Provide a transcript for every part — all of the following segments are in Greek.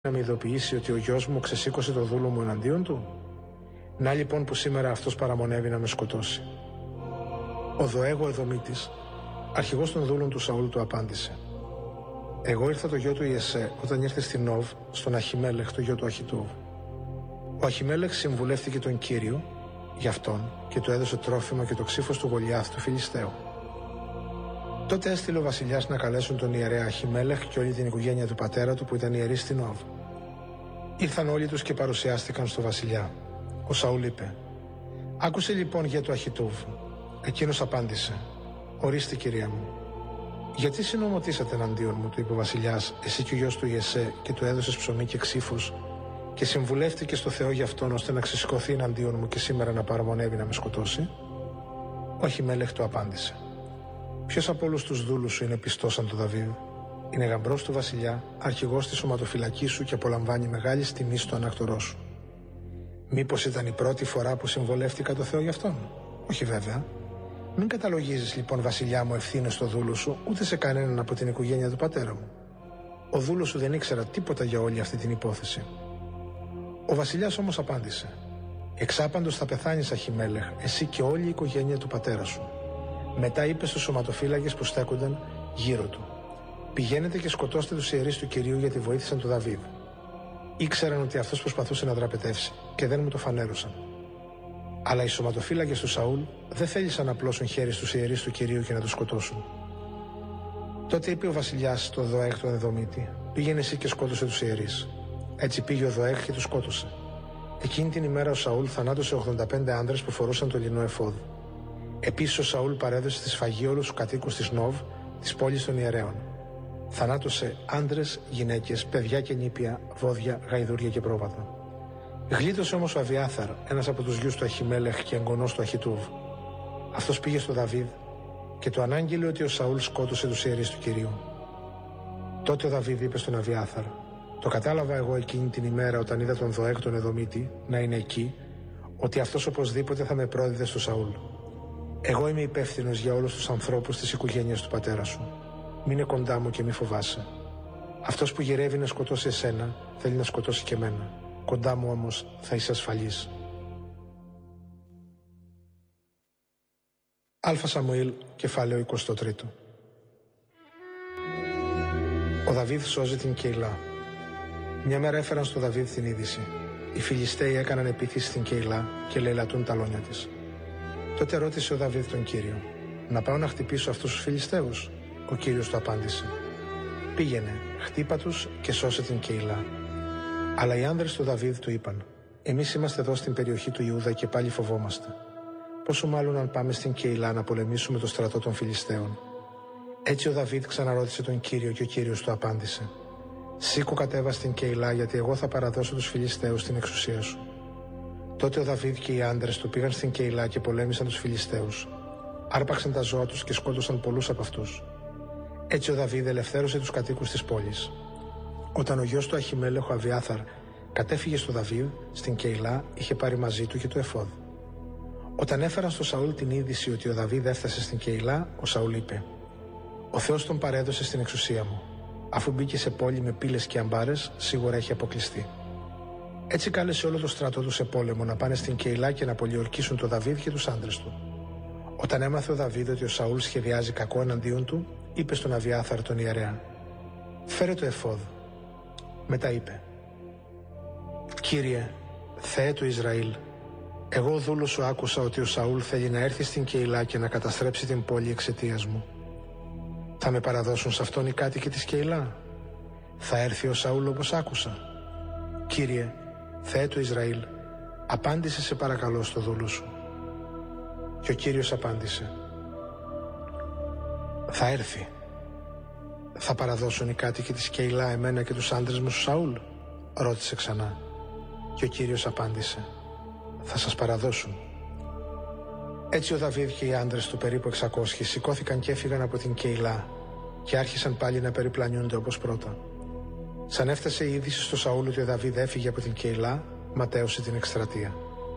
να με ειδοποιήσει ότι ο γιος μου ξεσήκωσε το δούλο μου εναντίον του? Να λοιπόν που σήμερα αυτός παραμονεύει να με σκοτώσει. Ο Δοέγ ο Εδωμίτης, αρχηγός των δούλων του Σαούλ, του απάντησε: εγώ ήρθα το γιο του Ιεσέ όταν ήρθε στην Νοβ στον Αχιμέλεχ, το γιο του Αχιτούβ. Ο Αχιμέλεχ συμβουλεύτηκε τον Κύριο για αυτόν και του έδωσε τρόφιμα και το ξύφος του Γολιάθ του Φιλιστέου. Τότε έστειλε ο βασιλιάς να καλέσουν τον ιερέα Αχιμέλεχ και όλη την οικογένεια του πατέρα του που ήταν ιερή στην Νοβ. Ήρθαν όλοι τους και παρουσιάστηκαν στο βασιλιά. Ο Σαούλ είπε: άκουσε λοιπόν γε του Αχιτούβ. Εκείνος απάντησε: ορίστε κυρία μου. Γιατί συνομωτήσατε εναντίον μου, του είπε ο βασιλιάς, εσύ και ο γιος του Ιεσέ, και του έδωσες ψωμί και ξύφους, και συμβουλεύτηκε στο Θεό για αυτόν ώστε να ξεσηκωθεί εναντίον μου και σήμερα να παραμονεύει να με σκοτώσει? Ο Αχιμέλεχ του απάντησε: ποιος από όλους τους δούλους σου είναι πιστός σαν το Δαβίδ? Είναι γαμπρός του βασιλιά, αρχηγός της σωματοφυλακής σου και απολαμβάνει μεγάλη τιμή στο ανάκτορό σου. Μήπως ήταν η πρώτη φορά που συμβολεύτηκα το Θεό για αυτόν? Όχι βέβαια. Μην καταλογίζεις λοιπόν, βασιλιά μου, ευθύνες στο δούλο σου, ούτε σε κανέναν από την οικογένεια του πατέρα μου. Ο δούλος σου δεν ήξερα τίποτα για όλη αυτή την υπόθεση. Ο βασιλιάς όμως απάντησε: εξάπαντος θα πεθάνεις, Αχιμέλεχ, εσύ και όλη η οικογένεια του πατέρα σου. Μετά είπε στους σωματοφύλακες που στέκονταν γύρω του: πηγαίνετε και σκοτώστε τους ιερείς του Κυρίου, γιατί βοήθησαν τον Δαβίδ. Ήξεραν ότι αυτός προσπαθούσε να δραπετεύσει και δεν μου το φανέρωσαν. Αλλά οι σωματοφύλακες του Σαούλ δεν θέλησαν να απλώσουν χέρι στους ιερείς του Κυρίου και να τους σκοτώσουν. Τότε είπε ο βασιλιάς στο Δοέγ τον Εδωμίτη: πήγαινε εσύ και σκότωσε τους ιερείς. Έτσι πήγε ο Δοέγ και τους σκότωσε. Εκείνη την ημέρα ο Σαούλ θανάτωσε 85 άνδρες που φορούσαν το λινό εφόδ. Επίσης ο Σαούλ παρέδωσε στη σφαγή όλους τους κατοίκους της Νοβ, της πόλης των ιερέων. Θανάτωσε άντρες, γυναίκες, παιδιά και νήπια, βόδια, γαϊδούρια και πρόβατα. Γλίτωσε όμως ο Αβιάθαρ, ένας από τους γιους του Αχιμέλεχ και εγγονός του Αχιτούβ. Αυτός πήγε στο Δαβίδ και του ανάγγειλε ότι ο Σαούλ σκότωσε τους ιερείς του Κυρίου. Τότε ο Δαβίδ είπε στον Αβιάθαρ: το κατάλαβα εγώ εκείνη την ημέρα όταν είδα τον Δοέγ τον Εδωμίτη να είναι εκεί, ότι αυτός οπωσδήποτε θα με πρόδιδε στο Σαούλ. Εγώ είμαι υπεύθυνος για όλους τους ανθρώπους της οικογένειας του πατέρα σου. Μείνε κοντά μου και μη φοβάσαι. Αυτός που γυρεύει να σκοτώσει εσένα θέλει να σκοτώσει και εμένα. Κοντά μου όμως θα είσαι ασφαλής. Α Σαμουήλ, κεφάλαιο 23. Ο Δαβίδ σώζει την Κεϊλά. Μια μέρα έφεραν στο Δαβίδ την είδηση: οι Φιλιστέοι έκαναν επίθεση στην Κεϊλά και λαιλατούν τα λόνια της. Τότε ρώτησε ο Δαβίδ τον Κύριο: να πάω να χτυπήσω αυτούς τους Φιλιστέους? Ο Κύριος του απάντησε: πήγαινε, χτύπα τους και σώσε την Κεϊλά. Αλλά οι άνδρες του Δαβίδ του είπαν: εμείς είμαστε εδώ στην περιοχή του Ιούδα και πάλι φοβόμαστε. Πόσο μάλλον αν πάμε στην Κεϊλά να πολεμήσουμε το στρατό των Φιλιστέων. Έτσι ο Δαβίδ ξαναρώτησε τον Κύριο και ο Κύριος του απάντησε: σήκω κατέβα στην Κεϊλά, γιατί εγώ θα παραδώσω τους Φιλιστέους στην εξουσία σου. Τότε ο Δαβίδ και οι άντρες του πήγαν στην Κεϊλά και πολέμησαν τους Φιλιστέους. Άρπαξαν τα ζώα τους και σκότωσαν πολλούς από αυτούς. Έτσι ο Δαβίδ ελευθέρωσε τους κατοίκους της πόλης. Όταν ο γιος του Αχιμέλεχ, ο Αβιάθαρ, κατέφυγε στο Δαβίδ, στην Κεϊλά είχε πάρει μαζί του και το εφόδ. Όταν έφεραν στο Σαούλ την είδηση ότι ο Δαβίδ έφτασε στην Κεϊλά, ο Σαούλ είπε: ο Θεός τον παρέδωσε στην εξουσία μου. Αφού μπήκε σε πόλη με πύλες και αμπάρες, σίγουρα έχει αποκλειστεί. Έτσι κάλεσε όλο το στρατό του σε πόλεμο να πάνε στην Κεϊλά και να πολιορκήσουν τον Δαβίδ και τους άντρες του. Όταν έμαθε ο Δαβίδ ότι ο Σαούλ σχεδιάζει κακό εναντίον του, είπε στον Αβιάθαρ τον ιερέα: φέρε το εφόδ. Μετά είπε: Κύριε, Θεέ του Ισραήλ, εγώ ο δούλος σου άκουσα ότι ο Σαούλ θέλει να έρθει στην Κεϊλά και να καταστρέψει την πόλη εξαιτίας μου. Θα με παραδώσουν σε αυτόν οι κάτοικοι της Κεϊλά? Θα έρθει ο Σαούλ όπως άκουσα? Κύριε, Θεέ του Ισραήλ, απάντησε σε παρακαλώ στο δούλο σου. Και ο Κύριος απάντησε: θα έρθει. Θα παραδώσουν οι κάτοικοι της Κεϊλά εμένα και τους άντρες μου σου Σαούλ? Ρώτησε ξανά. Και ο Κύριος απάντησε: θα σας παραδώσουν. Έτσι ο Δαβίδ και οι άντρες του, περίπου 600, σηκώθηκαν και έφυγαν από την Κεϊλά και άρχισαν πάλι να περιπλανιούνται όπως πρώτα. Σαν έφτασε η είδηση στο Σαούλ ότι ο Δαβίδ έφυγε από την Κεϊλά, ματαίωσε την εκστρατεία.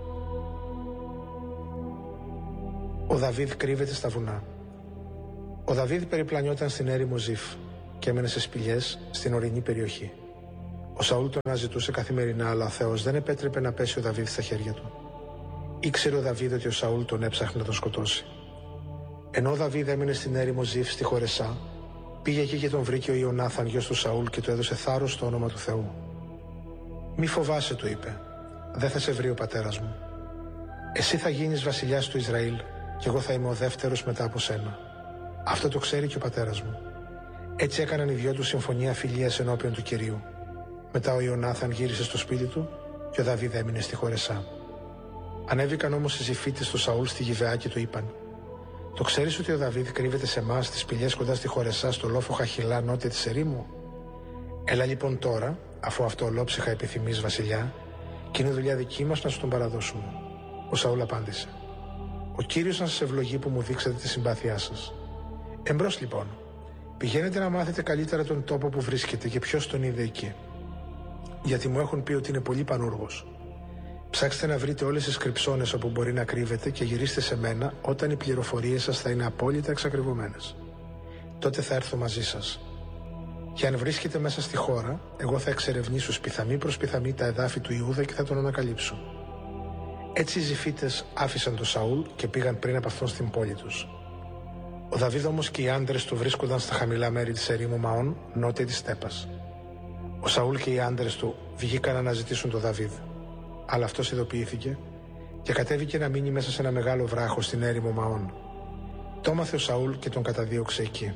Ο Δαβίδ κρύβεται στα βουνά. Ο Δαβίδ περιπλανιόταν στην έρημο Ζιφ και έμενε σε σπηλιές στην ορεινή περιοχή. Ο Σαούλ τον αναζητούσε καθημερινά, αλλά ο Θεός δεν επέτρεπε να πέσει ο Δαβίδ στα χέρια του. Ήξερε ο Δαβίδ ότι ο Σαούλ τον έψαχνε να τον σκοτώσει. Ενώ ο Δαβίδ έμεινε στην έρημο Ζιφ στη Χορεσά, πήγε εκεί και τον βρήκε ο Ιωνάθαν, γιος του Σαούλ, και του έδωσε θάρρος στο όνομα του Θεού. «Μη φοβάσαι», του είπε, «δεν θα σε βρει ο πατέρας μου. Εσύ θα γίνεις βασιλιάς του Ισραήλ και εγώ θα είμαι ο δεύτερος μετά από σένα. Αυτό το ξέρει και ο πατέρας μου». Έτσι έκαναν οι δυο του συμφωνία φιλίας ενώπιον του Κυρίου. Μετά ο Ιωνάθαν γύρισε στο σπίτι του και ο Δαβίδ έμεινε στη Χορεσά. Ανέβηκαν όμως οι Ζιφίτες του Σαούλ στη Γιβεά και του είπαν: «Το ξέρεις ότι ο Δαβίδ κρύβεται σε εμάς στις σπηλιές κοντά στη Χορεσά, στο λόφο Χαχιλά, νότια της ερήμου? Έλα λοιπόν τώρα, αφού αυτό ολόψυχα επιθυμείς, βασιλιά, και είναι δουλειά δική μας να σου τον παραδώσουμε». Ο Σαούλ απάντησε: «Ο Κύριος να σας ευλογεί που μου δείξατε τη συμπάθειά σας. Εμπρός λοιπόν, πηγαίνετε να μάθετε καλύτερα τον τόπο που βρίσκεται και ποιος τον είδε εκεί. Γιατί μου έχουν πει ότι είναι πολύ πανούργος. Ψάξτε να βρείτε όλες τις κρυψώνες όπου μπορεί να κρύβεται και γυρίστε σε μένα όταν οι πληροφορίες σας θα είναι απόλυτα εξακριβωμένες. Τότε θα έρθω μαζί σας. Και αν βρίσκεται μέσα στη χώρα, εγώ θα εξερευνήσω σπιθαμή προς σπιθαμή τα εδάφη του Ιούδα και θα τον ανακαλύψω». Έτσι οι Ζιφίτες άφησαν τον Σαούλ και πήγαν πριν από αυτόν στην πόλη τους. Ο Δαβίδ όμως και οι άντρες του βρίσκονταν στα χαμηλά μέρη της ερήμου Μαών, νότια της στέπας. Ο Σαούλ και οι άντρες του βγήκαν να αναζητήσουν τον Δαβίδ. Αλλά αυτός ειδοποιήθηκε και κατέβηκε να μείνει μέσα σε ένα μεγάλο βράχο στην έρημο Μαών. Το έμαθε ο Σαούλ και τον καταδίωξε εκεί.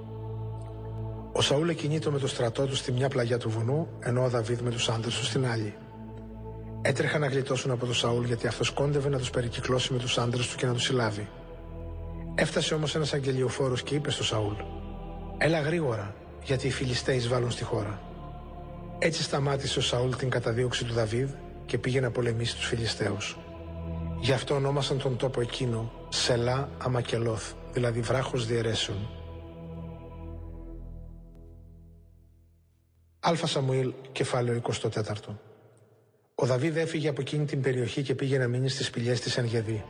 Ο Σαούλ εκκινήτο με το στρατό του στη μια πλαγιά του βουνού, ενώ ο Δαβίδ με τους άντρες του στην άλλη. Έτρεχαν να γλιτώσουν από τον Σαούλ, γιατί αυτός κόντευε να τους περικυκλώσει με τους άντρες του και να τους συλλάβει. Έφτασε όμως ένας αγγελιοφόρος και είπε στο Σαούλ: «Έλα γρήγορα, γιατί οι Φιλιστέοι εισβάλλουν στη χώρα». Έτσι σταμάτησε ο Σαούλ την καταδίωξη του Δαβίδ και πήγε να πολεμήσει τους Φιλιστέους. Γι' αυτό ονόμασαν τον τόπο εκείνο Σελά Αμακελόθ, δηλαδή βράχος διαιρέσεων. Α Σαμουήλ, κεφάλαιο 24. Ο Δαβίδ έφυγε από εκείνη την περιοχή και πήγε να μείνει στις σπηλιές της Ενγεδί.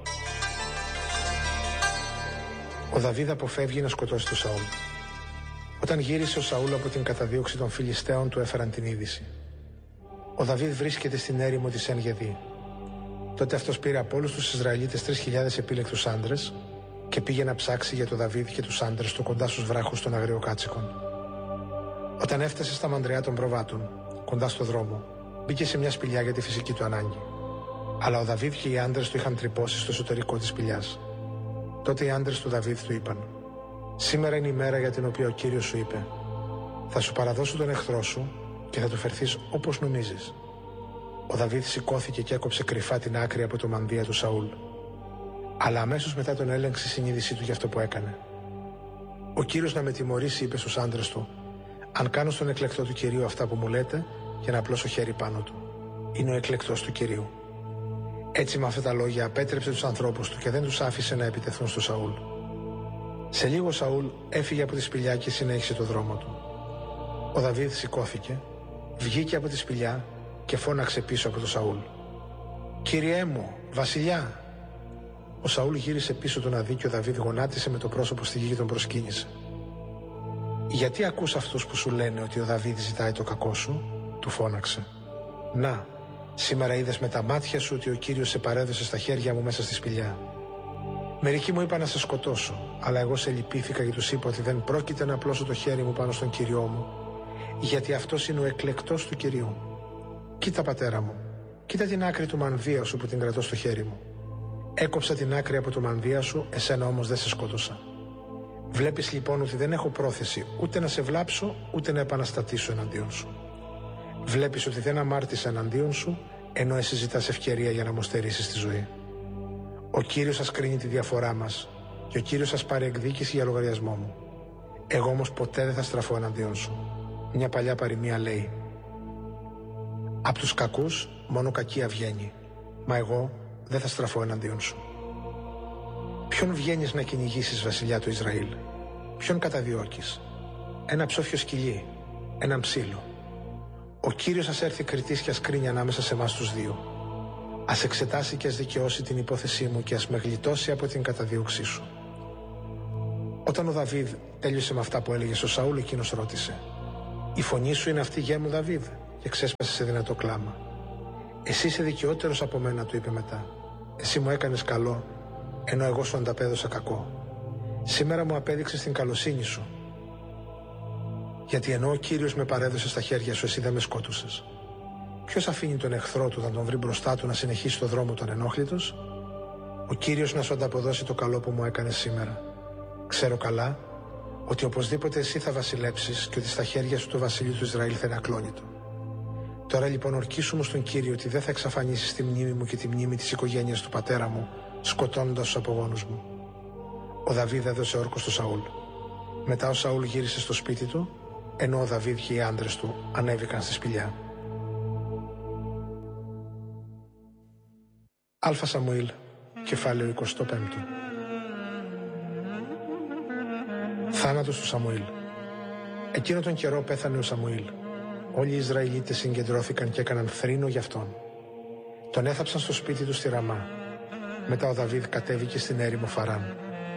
Ο Δαβίδ αποφεύγει να σκοτώσει τον Σαούλ. Όταν γύρισε ο Σαούλ από την καταδίωξη των Φιλιστέων, του έφεραν την είδηση: «Ο Δαβίδ βρίσκεται στην έρημο της Ενγεδί». Τότε αυτός πήρε από όλους τους Ισραηλίτες 3.000 επίλεκτους άντρες και πήγε να ψάξει για τον Δαβίδ και τους άντρες του κοντά στους βράχους των αγριοκάτσικων. Όταν έφτασε στα μαντριά των προβάτων, κοντά στο δρόμο, μπήκε σε μια σπηλιά για τη φυσική του ανάγκη. Αλλά ο Δαβίδ και οι άντρες του είχαν τρυπώσει στο εσωτερικό της σπηλιάς. Τότε οι άντρες του Δαβίδ του είπαν: «Σήμερα είναι η μέρα για την οποία ο Κύριος σου είπε: θα σου παραδώσω τον εχθρό σου και θα του φερθείς όπως νομίζεις». Ο Δαβίδ σηκώθηκε και έκοψε κρυφά την άκρη από το μανδύα του Σαούλ. Αλλά αμέσως μετά τον έλεγξε η συνείδησή του για αυτό που έκανε. «Ο Κύριος να με τιμωρήσει», είπε στους άντρες του, «αν κάνω στον εκλεκτό του Κυρίου αυτά που μου λέτε και να απλώσω χέρι πάνω του. Είναι ο εκλεκτός του Κυρίου». Έτσι με αυτά τα λόγια απέτρεψε τους ανθρώπους του και δεν τους άφησε να επιτεθούν στο Σαούλ. Σε λίγο ο Σαούλ έφυγε από τη σπηλιά και συνέχισε το δρόμο του. Ο Δαβίδ σηκώθηκε, βγήκε από τη σπηλιά και φώναξε πίσω από τον Σαούλ: «Κύριέ μου, βασιλιά!» Ο Σαούλ γύρισε πίσω του να δει και ο Δαβίδ γονάτισε με το πρόσωπο στη γη και τον προσκύνησε. «Γιατί ακούς αυτούς που σου λένε ότι ο Δαβίδ ζητάει το κακό σου?» του φώναξε. «Να, σήμερα είδες με τα μάτια σου ότι ο Κύριος σε παρέδωσε στα χέρια μου μέσα στη σπηλιά. Μερικοί μου είπαν να σε σκοτώσω, αλλά εγώ σε λυπήθηκα και τους είπα ότι δεν πρόκειται να απλώσω το χέρι μου πάνω στον Κύριό μου, γιατί αυτός είναι ο εκλεκτός του Κυρίου. Κοίτα, πατέρα μου, κοίτα την άκρη του μανδύα σου που την κρατώ στο χέρι μου. Έκοψα την άκρη από το μανδύα σου, εσένα όμως δεν σε σκότωσα. Βλέπεις λοιπόν ότι δεν έχω πρόθεση ούτε να σε βλάψω, ούτε να επαναστατήσω εναντίον σου. Βλέπεις ότι δεν αμάρτησα εναντίον σου, ενώ εσύ ζητάς ευκαιρία για να μου στερήσεις τη ζωή. Ο Κύριος σας κρίνει τη διαφορά μας και ο Κύριος σας πάρει εκδίκηση για λογαριασμό μου. Εγώ όμως ποτέ δεν θα στραφώ εναντίον σου. Μια παλιά παροιμία λέει: «Απ' τους κακούς μόνο κακία βγαίνει, μα εγώ δεν θα στραφώ εναντίον σου». Ποιον βγαίνεις να κυνηγήσεις, βασιλιά του Ισραήλ? Ποιον καταδιώκεις? Ένα ψόφιο σκυλί, έναν ψήλο? Ο Κύριος ας έρθει κριτής και ας κρίνει ανάμεσα σε εμάς τους δύο. Ας εξετάσει και ας δικαιώσει την υπόθεσή μου και ας με γλιτώσει από την καταδίωξή σου». Όταν ο Δαβίδ τέλειωσε με αυτά που έλεγε στο Σαούλ, εκείνος ρώτησε: Η φωνή σου είναι αυτή, γέ μου Δαβίδ, και ξέσπασε σε δυνατό κλάμα. Εσύ είσαι δικαιότερος από μένα, του είπε μετά. Εσύ μου έκανες καλό, ενώ εγώ σου ανταπέδωσα κακό. Σήμερα μου απέδειξες την καλοσύνη σου. Γιατί ενώ ο Κύριος με παρέδωσε στα χέρια σου, εσύ δεν με σκότωσες. Ποιος αφήνει τον εχθρό του να τον βρει μπροστά του να συνεχίσει το δρόμο του ανενόχλητος? Ο Κύριος να σου ανταποδώσει το καλό που μου έκανες σήμερα. Ξέρω καλά ότι οπωσδήποτε εσύ θα βασιλέψεις και ότι στα χέρια σου το βασίλειο του Ισραήλ θα είναι ακλόνητο. Τώρα λοιπόν ορκίσου μου στον Κύριο ότι δεν θα εξαφανίσεις τη μνήμη μου και τη μνήμη της οικογένειας του πατέρα μου, σκοτώνοντας τους απογόνους μου. Ο Δαβίδ έδωσε όρκο στο Σαούλ. Μετά ο Σαούλ γύρισε στο σπίτι του, ενώ ο Δαβίδ και οι άντρες του ανέβηκαν στη σπηλιά. Α Σαμουήλ, κεφάλαιο 25. Θάνατος του Σαμουήλ. Εκείνο τον καιρό πέθανε ο Σαμουήλ. Όλοι οι Ισραηλίτες συγκεντρώθηκαν και έκαναν θρήνο για αυτόν. Τον έθαψαν στο σπίτι του στη Ραμά. Μετά ο Δαβίδ κατέβηκε στην έρημο Φαράν.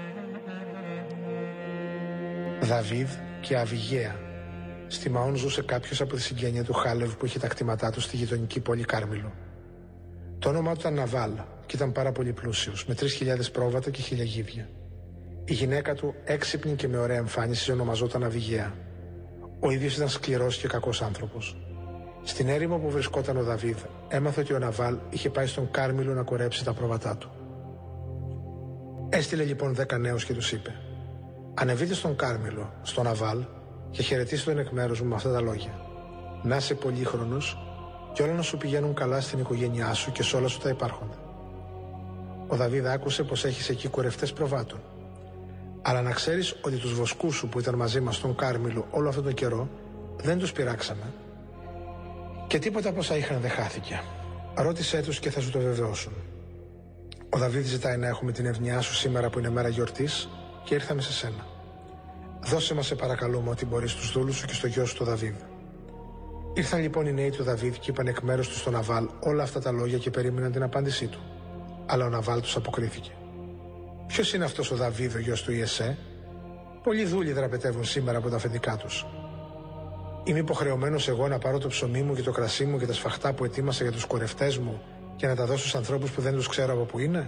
Δαβίδ και Αβιγαία. Στη Μαών ζούσε κάποιος από τη συγγένεια του Χάλευ που είχε τα κτήματά του στη γειτονική πόλη Κάρμιλο. Το όνομά του ήταν Ναβάλ και ήταν πάρα πολύ πλούσιος, με 3.000 πρόβατα και 1.000 γίδια. Η γυναίκα του, έξυπνη και με ωραία εμφάνιση, ονομαζόταν Αβιγαία. Ο ίδιος ήταν σκληρός και κακός άνθρωπος. Στην έρημο που βρισκόταν ο Δαβίδ, έμαθε ότι ο Ναβάλ είχε πάει στον Κάρμιλο να κορέψει τα πρόβατά του. Έστειλε λοιπόν 10 νέους και τους είπε: «Ανεβείτε στον Κάρμιλο, στον Ναβάλ, και χαιρετήστε τον εκ μέρους μου με αυτά τα λόγια. Να είσαι πολύχρονος και όλα να σου πηγαίνουν καλά στην οικογένειά σου και σε όλα σου τα υπάρχοντα». Ο Δαβίδ άκουσε πως έχεις εκεί κορευτές προβάτων. Αλλά να ξέρεις ότι τους βοσκούς σου που ήταν μαζί μας στον Κάρμιλο όλο αυτόν τον καιρό δεν τους πειράξαμε και τίποτα από όσα είχαν δεν χάθηκε. Ρώτησέ τους και θα σου το βεβαιώσουν. Ο Δαβίδ ζητάει να έχουμε την ευνοιά σου σήμερα που είναι μέρα γιορτής και ήρθαμε σε σένα. Δώσε μας, σε παρακαλούμε, ό,τι μπορείς στους δούλους σου και στο γιο σου το Δαβίδ. Ήρθαν λοιπόν οι νέοι του Δαβίδ και είπαν εκ μέρους του στον Ναβάλ όλα αυτά τα λόγια και περίμεναν την απάντησή του. Αλλά ο Ναβάλ τους αποκρίθηκε: «Ποιος είναι αυτός ο Δαβίδ, ο γιος του Ιεσέ? Πολλοί δούλοι δραπετεύουν σήμερα από τα αφεντικά τους. Είμαι υποχρεωμένος εγώ να πάρω το ψωμί μου και το κρασί μου και τα σφαχτά που ετοίμασα για τους κορευτές μου και να τα δώσω στους ανθρώπους που δεν τους ξέρω από πού είναι?»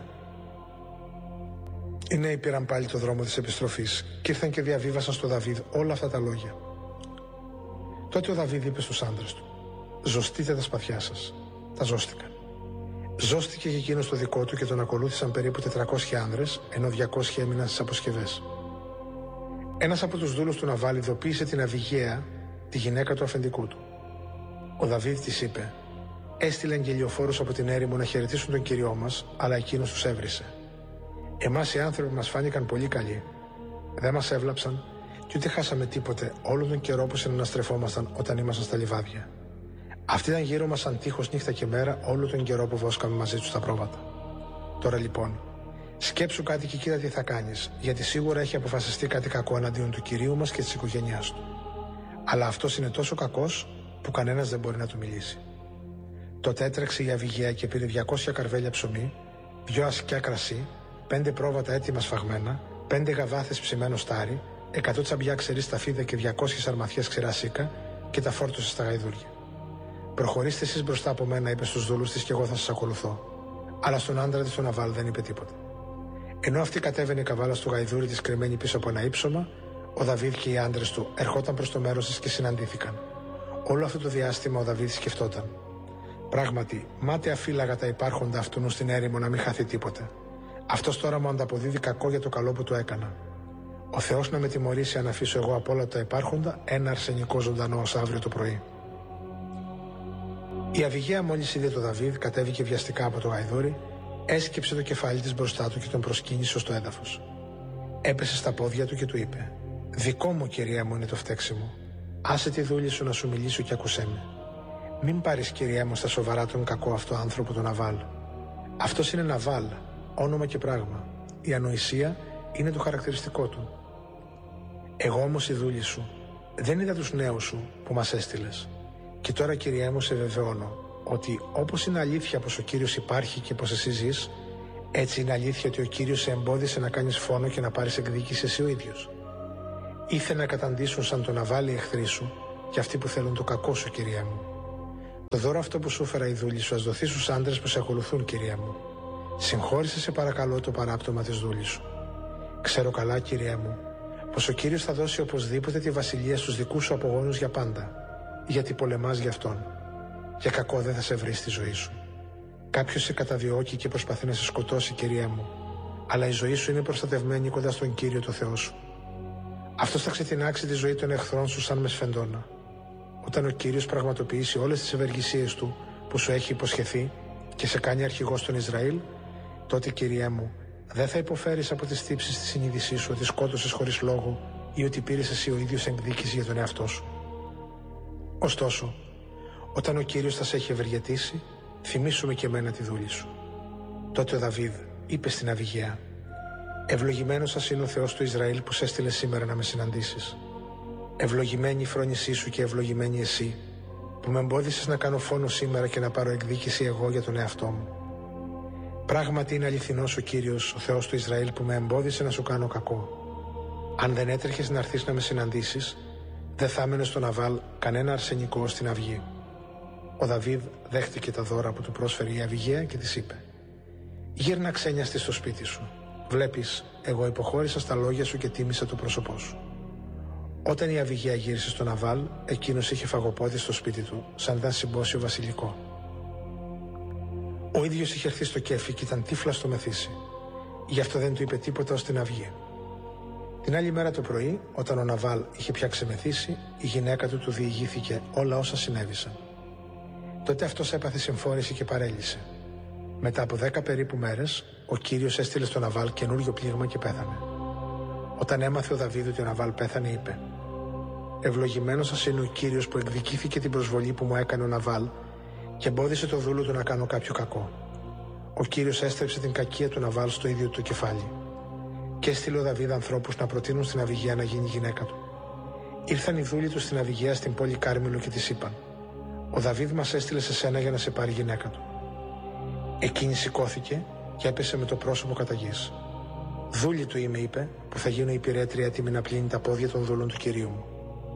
Οι νέοι πήραν πάλι το δρόμο της επιστροφής και ήρθαν και διαβίβασαν στο Δαβίδ όλα αυτά τα λόγια. Τότε ο Δαβίδ είπε στους άντρες του: «Ζωστείτε τα σπαθιά σας». Τα ζώστηκαν. Ζώστηκε και εκείνος το δικό του και τον ακολούθησαν περίπου 400 άνδρες, ενώ 200 έμειναν στις αποσκευές. Ένας από τους δούλους του Ναβάλ ειδοποίησε την Αβιγαία, τη γυναίκα του αφεντικού του. Ο Δαβίδ της είπε: «Έστειλε αγγελιοφόρους από την έρημο να χαιρετήσουν τον Κυριό μας, αλλά εκείνος τους έβρισε. Εμάς οι άνθρωποι μας φάνηκαν πολύ καλοί. Δεν μας έβλαψαν και ούτε χάσαμε τίποτε όλο τον καιρό που συναναστρεφόμασταν όταν ήμασταν στα λιβάδια. Αυτοί ήταν γύρω μας σαν τείχος νύχτα και μέρα όλο τον καιρό που βόσκαμε μαζί τους τα πρόβατα. Τώρα λοιπόν, σκέψου κάτι και κοίτα τι θα κάνεις, γιατί σίγουρα έχει αποφασιστεί κάτι κακό εναντίον του Κυρίου μας και της οικογένειάς του. Αλλά αυτός είναι τόσο κακός που κανένας δεν μπορεί να του μιλήσει». Τότε έτρεξε η Αβιγαία και πήρε 200 καρβέλια ψωμί, 2 ασκιά κρασί, 5 πρόβατα έτοιμα σφαγμένα, 5 γαβάθες ψημένο στάρι, 100 τσαμπιά ξερή σταφίδα και 200 αρμαθιές ξηρά σίκα και τα φόρτωσε στα γαϊδούρια. «Προχωρήστε εσείς μπροστά από μένα», είπε στους δούλους της, «και εγώ θα σας ακολουθώ». Αλλά στον άντρα της, τον Ναβάλ, δεν είπε τίποτα. Ενώ αυτή κατέβαινε η καβάλα στο γαϊδούρι της κρυμμένη πίσω από ένα ύψωμα, ο Δαβίδ και οι άντρες του ερχόταν προς το μέρος της και συναντήθηκαν. Όλο αυτό το διάστημα ο Δαβίδ σκεφτόταν: «Πράγματι, μάταια φύλαγα τα υπάρχοντα αυτού στην έρημο να μην χαθεί τίποτε. Αυτός τώρα μου ανταποδίδει κακό για το καλό που του έκανα. Ο Θεός να με τιμωρήσει αν αφήσω εγώ από όλα τα υπάρχοντα ένα αρσενικό ζωντανό ως αύριο το πρωί». Η Αβιγαία μόλις είδε το Δαβίδ, κατέβηκε βιαστικά από το γαϊδούρι, έσκυψε το κεφάλι της μπροστά του και τον προσκύνησε στο έδαφος. Έπεσε στα πόδια του και του είπε: «Δικό μου, κυρία μου, είναι το φταίξιμο. Άσε τη δούλη σου να σου μιλήσω και ακούσέ με. Μην πάρεις, κυρία μου, στα σοβαρά τον κακό αυτό άνθρωπο τον Ναβάλ. Αυτός είναι Ναβάλ, όνομα και πράγμα. Η ανοησία είναι το χαρακτηριστικό του. Εγώ όμως η δούλη σου δεν είδα τους νέους σου που μας έστειλες. Και τώρα, κυρία μου, σε βεβαιώνω ότι όπως είναι αλήθεια πως ο Κύριος υπάρχει και πως εσύ ζεις, έτσι είναι αλήθεια ότι ο Κύριος σε εμπόδισε να κάνεις φόνο και να πάρεις εκδίκηση εσύ ο ίδιος. Ήθε να καταντήσουν σαν τον Ναβάλ οι εχθροί σου και αυτοί που θέλουν το κακό σου, Κυρία μου. Το δώρο αυτό που σου έφερα η δούλη σου, ας δοθεί στους άντρες που σε ακολουθούν, Κυρία μου. Συγχώρησε σε παρακαλώ το παράπτωμα της δούλης σου. Ξέρω καλά, Κυρία μου, πως ο Κύριος θα δώσει οπωσδήποτε τη βασιλεία στους δικούς σου απογόνους για πάντα, γιατί πολεμάς για αυτόν. Για κακό δεν θα σε βρει στη ζωή σου. Κάποιος σε καταδιώκει και προσπαθεί να σε σκοτώσει, Κυρία μου, αλλά η ζωή σου είναι προστατευμένη κοντά στον Κύριο το Θεό σου. Αυτός θα ξετινάξει τη ζωή των εχθρών σου σαν με σφεντόνα. Όταν ο Κύριος πραγματοποιήσει όλες τις ευεργεσίες του που σου έχει υποσχεθεί και σε κάνει αρχηγός στον Ισραήλ, τότε, Κυρία μου, δεν θα υποφέρεις από τις τύψεις της συνείδησής σου ότι σκότωσες χωρίς λόγο ή ότι πήρες εσύ ο ίδιος εκδίκηση για τον εαυτό σου. Ωστόσο, όταν ο Κύριος θα σε έχει ευεργετήσει, θυμήσου και εμένα τη δούλη σου. Τότε ο Δαβίδ είπε στην Αβιγαία: «Ευλογημένος σας είναι ο Θεός του Ισραήλ που σε έστειλε σήμερα να με συναντήσεις. Ευλογημένη η φρόνησή σου και ευλογημένη εσύ που με εμπόδισες να κάνω φόνο σήμερα και να πάρω εκδίκηση εγώ για τον εαυτό μου. Πράγματι είναι αληθινός ο Κύριος, ο Θεός του Ισραήλ, που με εμπόδισε να σου κάνω κακό. Αν δεν έτρεχες να έρθεις να με συναντήσεις, δεν θα έμενε στο Ναβάλ κανένα αρσενικό στην αυγή». Ο Δαβίδ δέχτηκε τα δώρα που του πρόσφερε η Αβιγαία και της είπε: «Γύρνα ξένιαστη στο σπίτι σου. Βλέπεις, εγώ υποχώρησα στα λόγια σου και τίμησα το πρόσωπό σου». Όταν η Αβιγαία γύρισε στο Ναβάλ, εκείνος είχε φαγοπότη στο σπίτι του, σαν ήταν συμπόσιο βασιλικό. Ο ίδιος είχε έρθει στο κέφι και ήταν τύφλα στο μεθύσι. Γι' αυτό δεν του είπε τίποτα ως την αυγή. Την άλλη μέρα το πρωί, όταν ο Ναβάλ είχε πια ξεμεθύσει, η γυναίκα του διηγήθηκε όλα όσα συνέβησαν. Τότε αυτός έπαθε συμφόρηση και παρέλυσε. Μετά από 10 περίπου μέρες, ο Κύριος έστειλε στο Ναβάλ καινούριο πλήγμα και πέθανε. Όταν έμαθε ο Δαβίδ ότι ο Ναβάλ πέθανε, είπε: «Ευλογημένος σας είναι ο Κύριος που εκδικήθηκε την προσβολή που μου έκανε ο Ναβάλ και εμπόδισε το δούλο του να κάνω κάποιο κακό. Ο Κύριος έστρεψε την κακία του Ναβάλ στο ίδιο το κεφάλι. Και έστειλε ο Δαβίδ ανθρώπους να προτείνουν στην Αβιγαία να γίνει γυναίκα του. Ήρθαν οι δούλοι του στην Αβιγαία στην πόλη Κάρμηλο και της είπαν: «Ο Δαβίδ μας έστειλε σε σένα για να σε πάρει γυναίκα του». Εκείνη σηκώθηκε και έπεσε με το πρόσωπο κατά γης. «Δούλη του είμαι», είπε, «που θα γίνω υπηρέτρια έτοιμη να πλύνει τα πόδια των δούλων του Κυρίου μου».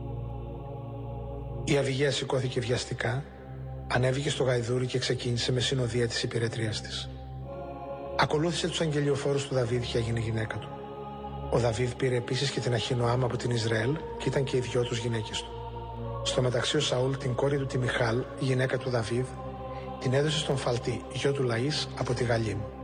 Η Αβιγαία σηκώθηκε βιαστικά, ανέβηκε στο γαϊδούρι και ξεκίνησε με συνοδεία της υπηρέτριας της. Ακολούθησε τους αγγελιοφόρους του Δαβίδ και έγινε γυναίκα του. Ο Δαβίδ πήρε επίσης και την Αχινοάμ από την Ισραήλ και ήταν και οι δυο τους γυναίκες του. Στο μεταξύ ο Σαούλ την κόρη του τη Μιχάλ, η γυναίκα του Δαβίδ, την έδωσε στον Φαλτή, γιο του Λαΐς, από τη Γαλήμ.